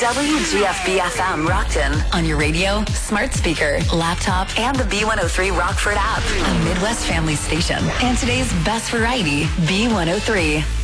WGFB-FM Rockton. On your radio, smart speaker, laptop, and the B103 Rockford app. A Midwest family station. And today's best variety, B103.